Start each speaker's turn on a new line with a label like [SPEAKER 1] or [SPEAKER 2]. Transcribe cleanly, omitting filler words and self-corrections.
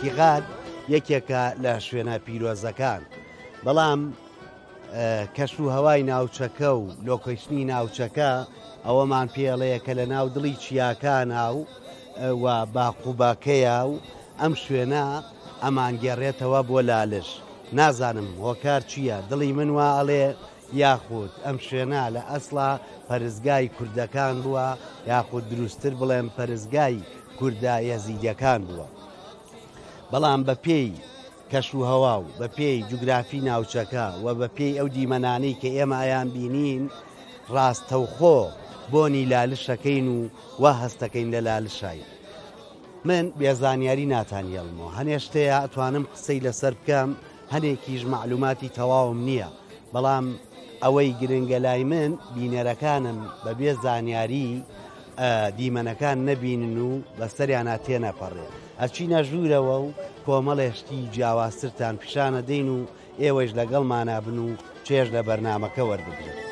[SPEAKER 1] ئێتیغاد یەکێکە لە شوێنە پیرۆزەکان بەڵام کەش و هەوای ناوچەکە و لۆکەیشتنی ناوچەکە ئەوەمان پێڵەیە کە لە ناو دڵی چیاکانە و باقوباکەیە و ئەم شوێنە ئەمان گێڕێتەوە بۆ لالش نازانم هۆکار چییە دڵی من وا ئەڵێ یاخود ئەم شوێنە لە ئەسڵا پەرزگای کوردەکان بووە یاخود دروستتر بڵێم پەرزگای کوردە یەزیدیەکان بووە بەڵام بە پێی کەش و هەوا و بە پێی جوگرافی ناوچەکە و بە پێی ئەو دیمەنانەی کە ئێمە ئایان بینین ڕاستەوخۆ بۆنی لالشەکەین و وا هەستەکەین لە لالشایی من بێزانیاری ناتانیێڵمەوە هەنێ شتەیە ئەتوانم قسەی لەسەر بکەم هەنێکیش معلوماتی تەواوم نییە بەڵام ئەوەی گرنگە لای من بینەرەکانم بە بێ زانیاری دیمەنەکان نەبینن و بەسەریانە تێنەپەڕێ ئەچینە ژوورەوە و کۆمەڵێشتی جیاوازترتان پیشانە دەین و ئێوەش لەگەڵمانە بن و چێژ لە بەرنامەکە وەربگرن